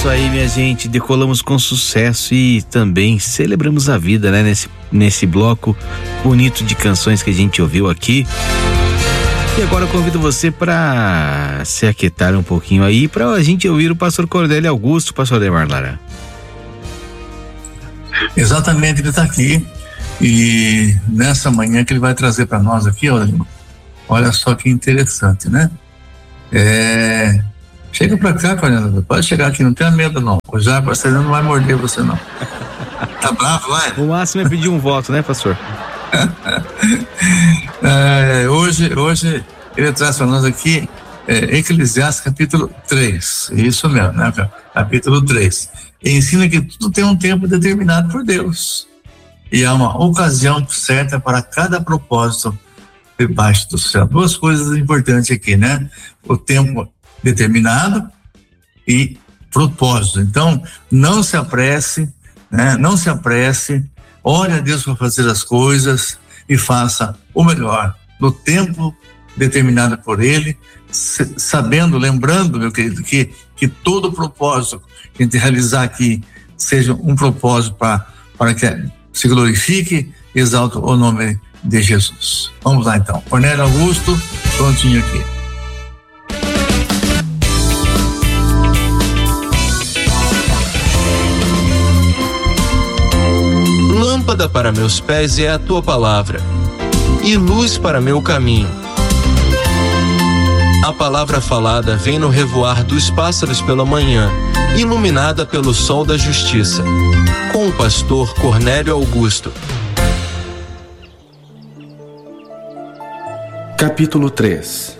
isso aí, minha gente, decolamos com sucesso e também celebramos a vida, né? Nesse bloco bonito de canções que a gente ouviu aqui. E agora eu convido você para se aquietar um pouquinho aí, para a gente ouvir o pastor Cornélio Augusto, pastor Ademar Lara. Exatamente, ele está aqui e nessa manhã que ele vai trazer para nós aqui, olha só que interessante, né? Chega pra cá, Cornélio, pode chegar aqui, não tenha medo não, o Jarbas não vai morder você não. Tá bravo, vai? O máximo é pedir um voto, né, pastor? Hoje ele traz para nós aqui Eclesiastes capítulo 3, isso mesmo, né? Capítulo 3, ensina que tudo tem um tempo determinado por Deus e há uma ocasião certa para cada propósito debaixo do céu. Duas coisas importantes aqui, né? O tempo determinado e propósito. Então, não se apresse, né? Não se apresse, ore a Deus para fazer as coisas e faça o melhor no tempo determinado por Ele, sabendo, lembrando, meu querido, que todo propósito que a gente realizar aqui seja um propósito para que se glorifique e exalte o nome de Jesus. Vamos lá então. Cornélio Augusto, prontinho aqui. Lâmpada para meus pés é a tua palavra, e luz para meu caminho. A palavra falada vem no revoar dos pássaros pela manhã, iluminada pelo sol da justiça. Com o pastor Cornélio Augusto. Capítulo 3.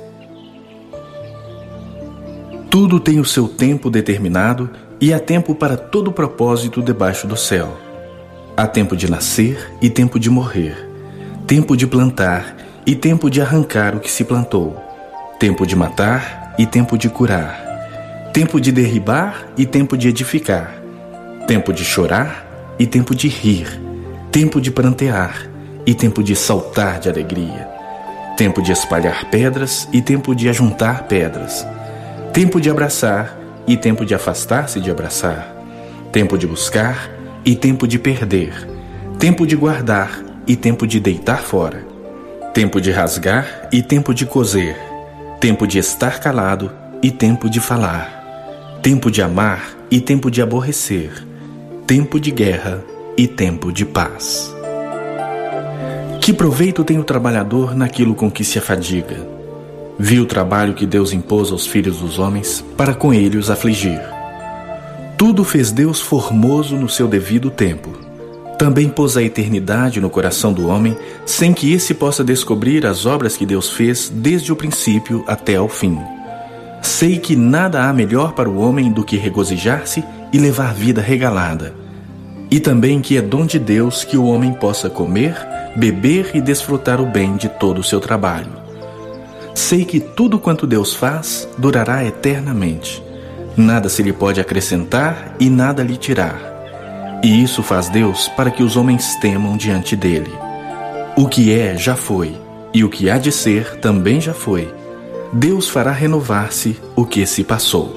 Tudo tem o seu tempo determinado e há tempo para todo propósito debaixo do céu. Há tempo de nascer e tempo de morrer, tempo de plantar e tempo de arrancar o que se plantou, tempo de matar e tempo de curar, tempo de derribar e tempo de edificar, tempo de chorar e tempo de rir, tempo de prantear e tempo de saltar de alegria, tempo de espalhar pedras e tempo de ajuntar pedras, tempo de abraçar e tempo de afastar-se de abraçar, tempo de buscar e tempo de perder, tempo de guardar e tempo de deitar fora, tempo de rasgar e tempo de coser, tempo de estar calado e tempo de falar, tempo de amar e tempo de aborrecer, tempo de guerra e tempo de paz. Que proveito tem o trabalhador naquilo com que se afadiga? Vi o trabalho que Deus impôs aos filhos dos homens para com ele os afligir. Tudo fez Deus formoso no seu devido tempo. Também pôs a eternidade no coração do homem, sem que esse possa descobrir as obras que Deus fez desde o princípio até ao fim. Sei que nada há melhor para o homem do que regozijar-se e levar vida regalada. E também que é dom de Deus que o homem possa comer, beber e desfrutar o bem de todo o seu trabalho. Sei que tudo quanto Deus faz durará eternamente. Nada se lhe pode acrescentar e nada lhe tirar. E isso faz Deus para que os homens temam diante dele. O que é, já foi, e o que há de ser também já foi. Deus fará renovar-se o que se passou.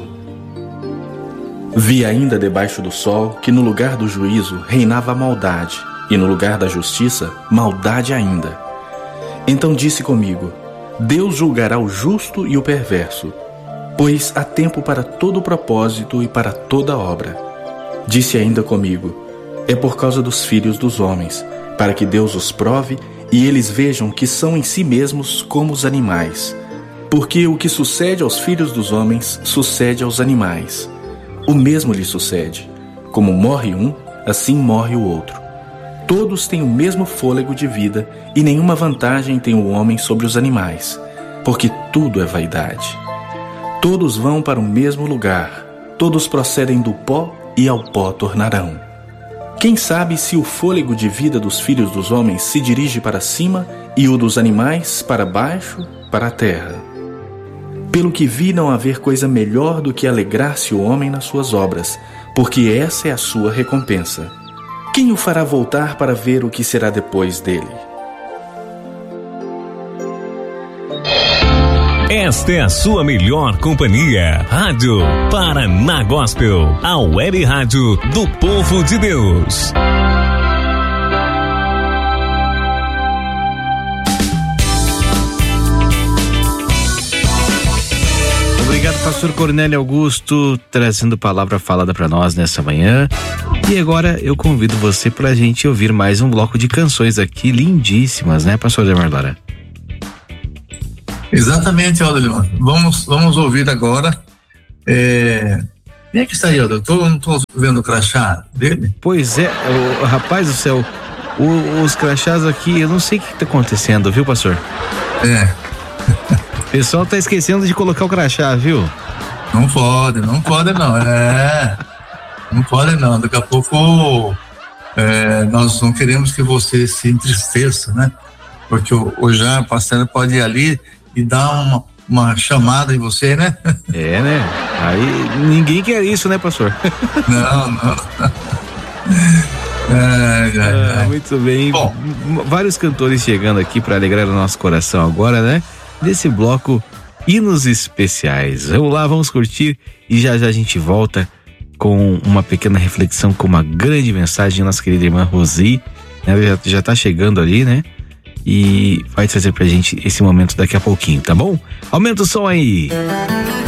Vi ainda debaixo do sol que no lugar do juízo reinava a maldade, e no lugar da justiça, maldade ainda. Então disse comigo: Deus julgará o justo e o perverso, pois há tempo para todo propósito e para toda obra. Disse ainda comigo: é por causa dos filhos dos homens, para que Deus os prove e eles vejam que são em si mesmos como os animais. Porque o que sucede aos filhos dos homens sucede aos animais. O mesmo lhe sucede. Como morre um, assim morre o outro. Todos têm o mesmo fôlego de vida e nenhuma vantagem tem o homem sobre os animais, porque tudo é vaidade. Todos vão para o mesmo lugar, todos procedem do pó e ao pó tornarão. Quem sabe se o fôlego de vida dos filhos dos homens se dirige para cima e o dos animais para baixo, para a terra? Pelo que vi, não haver coisa melhor do que alegrar-se o homem nas suas obras, porque essa é a sua recompensa. Quem o fará voltar para ver o que será depois dele? Esta é a sua melhor companhia. Rádio Paraná Gospel, a web rádio do povo de Deus. Obrigado, pastor Cornélio Augusto, trazendo palavra falada para nós nessa manhã. E agora eu convido você para a gente ouvir mais um bloco de canções aqui, lindíssimas, né, pastor Ademar Lara? Exatamente, Aldo Lima. Vamos ouvir agora. Quem é que está aí, Aldo? Eu não estou vendo o crachá dele. Pois é, rapaz do céu, os crachás aqui, eu não sei o que está acontecendo, viu, pastor? O pessoal tá esquecendo de colocar o crachá, viu? Não pode não. Não pode não. Daqui a pouco nós não queremos que você se entristeça, né? Porque o Jean Pastela pode ir ali e dar uma chamada em você, né? Né? Aí ninguém quer isso, né, pastor? Não. Muito bem. Bom, vários cantores chegando aqui para alegrar o nosso coração agora, né? Desse bloco Hinos Especiais. Vamos lá, vamos curtir e já a gente volta com uma pequena reflexão, com uma grande mensagem da nossa querida irmã Rosi, né? Já tá chegando ali, né? E vai trazer pra gente esse momento daqui a pouquinho, tá bom? Aumenta o som aí!